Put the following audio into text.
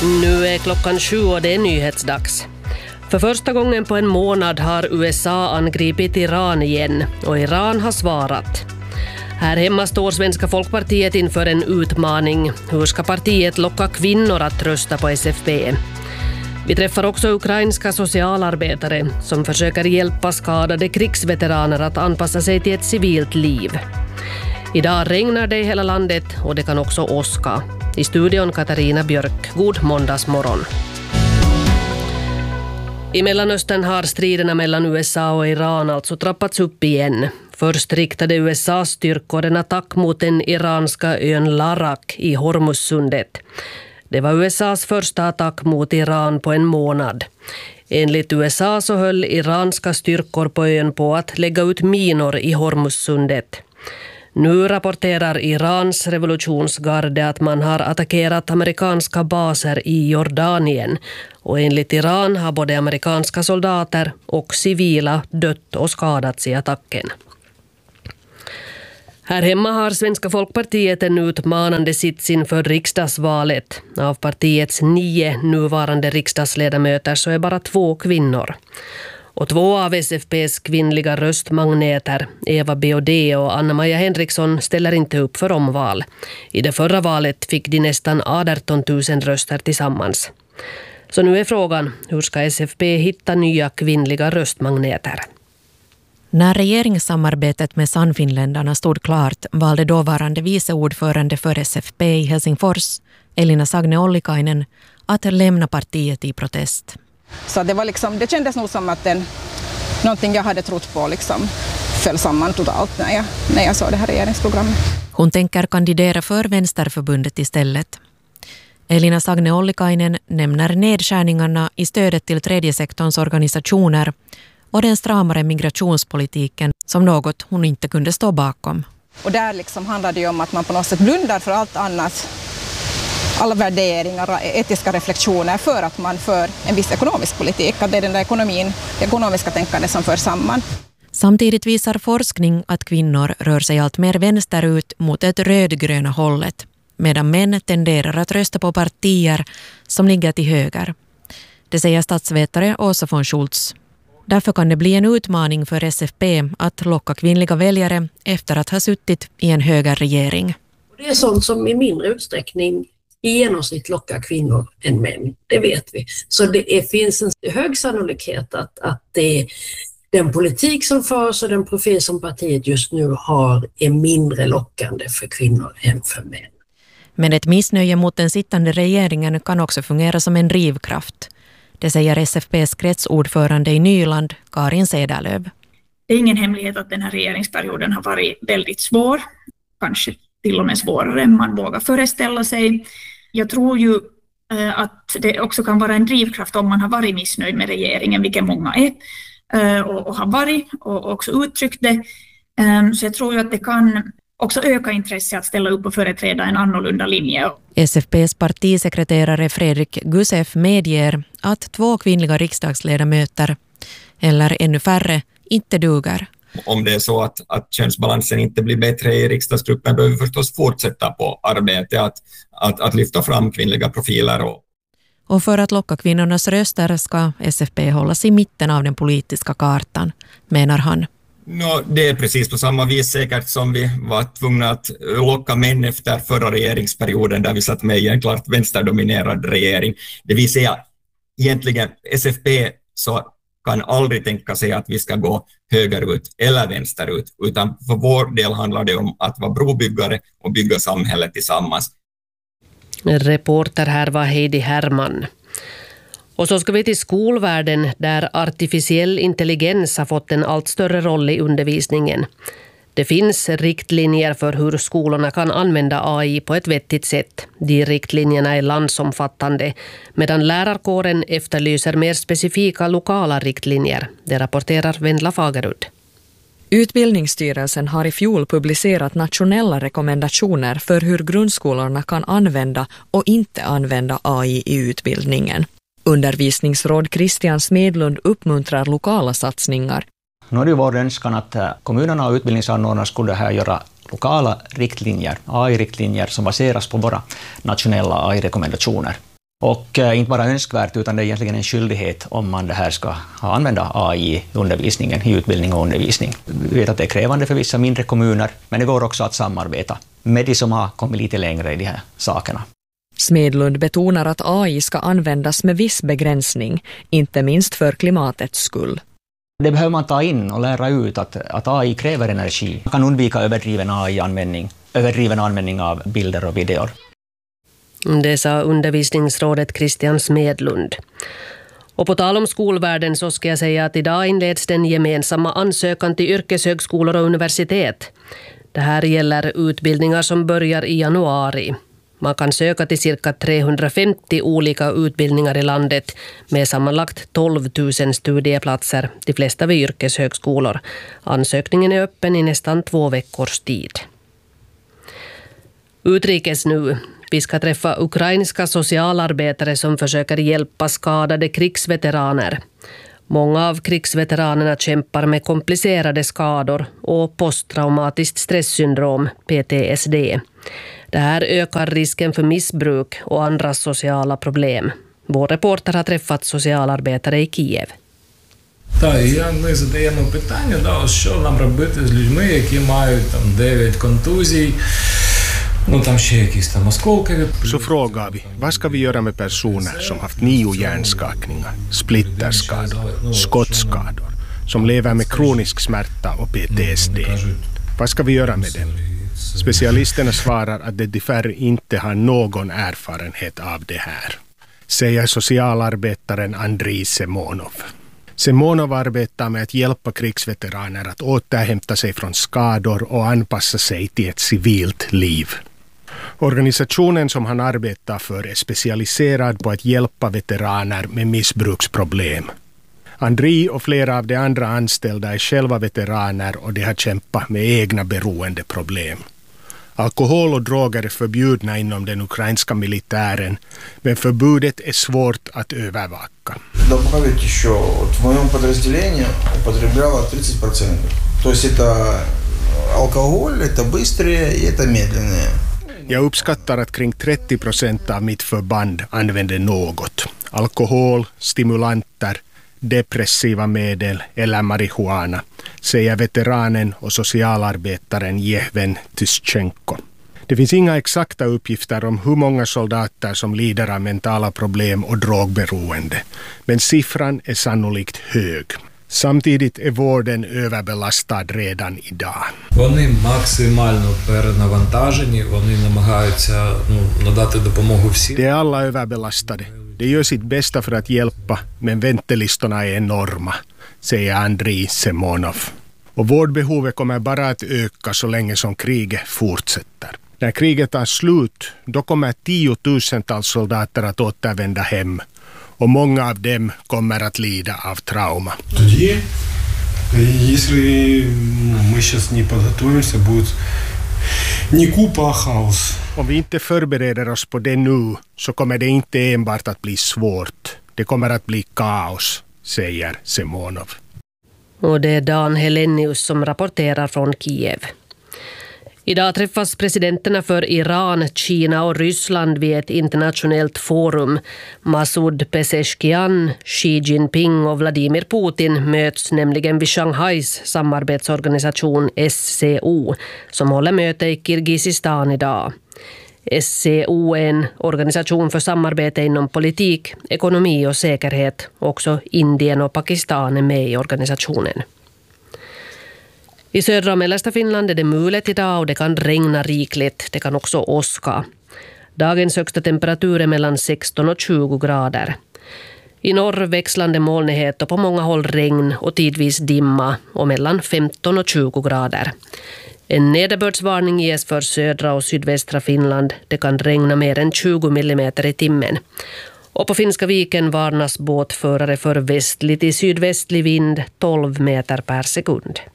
Nu är klockan 7 och det är nyhetsdags. För första gången på en månad har USA angripit Iran igen och Iran har svarat. Här hemma står Svenska Folkpartiet inför en utmaning. Hur ska partiet locka kvinnor att rösta på SFP? Vi träffar också ukrainska socialarbetare som försöker hjälpa skadade krigsveteraner att anpassa sig till ett civilt liv. Idag regnar det i hela landet och det kan också åska. I studion Katarina Björk. God måndagsmorgon. I Mellanöstern har striderna mellan USA och Iran alltså trappats upp igen. Först riktade USAs styrkor en attack mot den iranska ön Larak i Hormuzsundet. Det var USAs första attack mot Iran på en månad. Enligt USA så höll iranska styrkor på ön på att lägga ut minor i Hormuzsundet. Nu rapporterar Irans revolutionsgarde att man har attackerat amerikanska baser i Jordanien. Och enligt Iran har både amerikanska soldater och civila dött och skadats i attacken. Här hemma har Svenska Folkpartiet en utmanande sits inför riksdagsvalet. Av partiets 9 nuvarande riksdagsledamöter så är bara 2 kvinnor. Och 2 av SFP:s kvinnliga röstmagneter, Eva Biaudet och Anna-Maja Henriksson, ställer inte upp för omval. I det förra valet fick de nästan 18 000 röster tillsammans. Så nu är frågan, hur ska SFP hitta nya kvinnliga röstmagneter? När regeringssamarbetet med Sannfinländarna stod klart valde dåvarande viceordförande för SFP i Helsingfors, Elina Sagne-Ollikainen, att lämna partiet i protest. Så det var liksom, det kändes nog som att någonting jag hade trott på liksom föll samman totalt när jag såg det här regeringsprogrammet. Hon tänker kandidera för Vänsterförbundet istället. Elina Sagne-Ollikainen nämner nedskärningarna i stödet till tredje sektorns organisationer och den stramare migrationspolitiken som något hon inte kunde stå bakom. Och där liksom handlar det ju om att man på något sätt blundar för allt annat, alla värderingar och etiska reflektioner för att man för en viss ekonomisk politik. Att det är den där det ekonomiska tänkandet som för samman. Samtidigt visar forskning att kvinnor rör sig allt mer vänsterut mot det rödgröna hållet, medan män tenderar att rösta på partier som ligger till höger. Det säger statsvetare Åsa von Schultz. Därför kan det bli en utmaning för SFP att locka kvinnliga väljare efter att ha suttit i en högerregering. Det är sånt som i mindre utsträckning i genomsnitt lockar kvinnor än män, det vet vi. Så det finns en hög sannolikhet att den politik som förs och den profil som partiet just nu har är mindre lockande för kvinnor än för män. Men ett missnöje mot den sittande regeringen kan också fungera som en drivkraft. Det säger SFP:s kretsordförande i Nyland, Karin Cederlöv. Det är ingen hemlighet att den här regeringsperioden har varit väldigt svår. Kanske till och med svårare än man vågar föreställa sig. Jag tror ju att det också kan vara en drivkraft om man har varit missnöjd med regeringen, vilket många är och har varit och också uttryckt det. Så jag tror ju att det kan också öka intresse att ställa upp och företräda en annorlunda linje. SFP:s partisekreterare Fredrik Gusef medger att 2 kvinnliga riksdagsledamöter, eller ännu färre, inte duger. Om det är så att könsbalansen inte blir bättre i riksdagsgruppen behöver vi förstås fortsätta på arbetet att lyfta fram kvinnliga profiler. Och för att locka kvinnornas röster ska SFP hållas i mitten av den politiska kartan, menar han. Det är precis på samma vis säkert som vi var tvungna att locka män efter förra regeringsperioden där vi satt med i en klart vänsterdominerad regering. Det vill säga egentligen SFP så kan aldrig tänka sig att vi ska gå högerut eller vänsterut, utan för vår del handlar det om att vara brobyggare och bygga samhället tillsammans. Reporter här var Heidi Herman. Och så ska vi till skolvärlden där artificiell intelligens har fått en allt större roll i undervisningen. Det finns riktlinjer för hur skolorna kan använda AI på ett vettigt sätt. De riktlinjerna är landsomfattande, medan lärarkåren efterlyser mer specifika lokala riktlinjer. Det rapporterar Vendla Fagerud. Utbildningsstyrelsen har i fjol publicerat nationella rekommendationer för hur grundskolorna kan använda och inte använda AI i utbildningen. Undervisningsråd Christian Smedlund uppmuntrar lokala satsningar. Nu är det vår önskan att kommunerna och utbildningsanordnarna skulle här göra lokala riktlinjer, AI-riktlinjer som baseras på våra nationella AI-rekommendationer. Och inte bara önskvärt utan det är egentligen en skyldighet om man det här ska använda AI i undervisningen, i utbildning och undervisning. Vi vet att det är krävande för vissa mindre kommuner, men det går också att samarbeta med de som har kommit lite längre i de här sakerna. Smedlund betonar att AI ska användas med viss begränsning, inte minst för klimatets skull. Det behöver man ta in och lära ut att AI kräver energi. Man kan undvika överdriven användning av bilder och videor. Det sa undervisningsrådet Christian Smedlund. Och på tal om skolvärlden så ska jag säga att idag inleds den gemensamma ansökan till yrkeshögskolor och universitet. Det här gäller utbildningar som börjar i januari. Man kan söka till cirka 350 olika utbildningar i landet med sammanlagt 12 000 studieplatser, de flesta vid yrkeshögskolor. Ansökningen är öppen i nästan 2 veckors tid. Utrikes nu. Vi ska träffa ukrainska socialarbetare som försöker hjälpa skadade krigsveteraner. Många av krigsveteranerna kämpar med komplicerade skador och posttraumatiskt stresssyndrom, PTSD. Det här ökar risken för missbruk och andra sociala problem. Vår reporter har träffat socialarbetare i Kiev. Ми задаємо питання, що нам робити з людьми, які мають 9 контузій, там ще якісь там осколки. Så frågar vi, vad ska vi göra med personer som haft 9 hjärnskakningar, splitterskador, skottskador, som lever med kronisk smärta och PTSD? Vad ska vi göra med dem? Specialisterna svarar att de tyvärr inte har någon erfarenhet av det här, säger socialarbetaren Andrei Semonov. Semonov arbetar med att hjälpa krigsveteraner att återhämta sig från skador och anpassa sig till ett civilt liv. Organisationen som han arbetar för är specialiserad på att hjälpa veteraner med missbruksproblem. Andrei och flera av de andra anställda är själva veteraner och de har kämpat med egna beroendeproblem. Alkohol och droger är förbjudna inom den ukrainska militären, men förbudet är svårt att övervaka. Добавить еще, в моем подразделении употребляло 30%. То есть это алкоголь, это быстрее и это медленнее. Jag uppskattar att kring 30% av mitt förband använder något. Alkohol, stimulanter, depressiva medel eller marijuana, säger veteranen och socialarbetaren Jehven Tyschenko. Det finns inga exakta uppgifter om hur många soldater som lider av mentala problem och drogberoende, men siffran är sannolikt hög. Samtidigt är vården överbelastad redan idag. Вони максимально перенавантажені, вони намагаються надати допомогу всім. De är alla överbelastade. De gör sitt bästa för att hjälpa, men väntelistorna är enorma, säger Andrei Semonov. Och vårdbehovet kommer bara att öka så länge som kriget fortsätter. När kriget tar slut, då kommer 10 000-tals soldater att återvända hem. Och många av dem kommer att lida av trauma. Тоді, если мы сейчас не подготовимся, будет не купа, а хаос. Om vi inte förbereder oss på det nu så kommer det inte enbart att bli svårt. Det kommer att bli kaos, säger Semonov. Och det är Dan Helenius som rapporterar från Kiev. Idag träffas presidenterna för Iran, Kina och Ryssland vid ett internationellt forum. Masoud Pezeshkian, Xi Jinping och Vladimir Putin möts nämligen vid Shanghais samarbetsorganisation SCO som håller möte i Kirgizistan idag. SCO är en organisation för samarbete inom politik, ekonomi och säkerhet. Också Indien och Pakistan är med i organisationen. I södra och mellersta Finland är det mulet idag och det kan regna rikligt. Det kan också åska. Dagens högsta temperatur är mellan 16 och 20 grader. I norr växlande molnighet och på många håll regn och tidvis dimma och mellan 15 och 20 grader. En nederbördsvarning ges för södra och sydvästra Finland. Det kan regna mer än 20 millimeter i timmen. Och på Finska viken varnas båtförare för västlig till sydvästlig vind 12 meter per sekund.